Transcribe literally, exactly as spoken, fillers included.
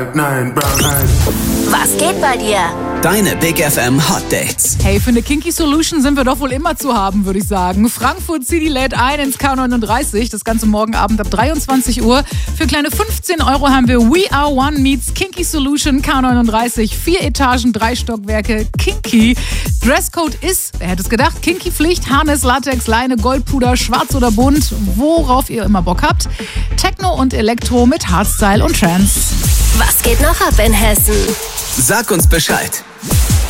Nein, brown eyes. Was geht bei dir? Deine Big F M Hot Dates. Hey, für eine Kinky Solution sind wir doch wohl immer zu haben, würde ich sagen. Frankfurt City lädt ein ins K neununddreißig. Das Ganze morgen Abend ab dreiundzwanzig Uhr. Für kleine fünfzehn Euro haben wir We Are One meets Kinky Solution K neununddreißig. Vier Etagen, drei Stockwerke, Kinky. Dresscode ist, wer hätte es gedacht, Kinky-Pflicht, Harness, Latex, Leine, Goldpuder, schwarz oder bunt, worauf ihr immer Bock habt. Techno und Elektro mit Hardstyle und Trance. Was geht noch ab in Hessen? Sag uns Bescheid.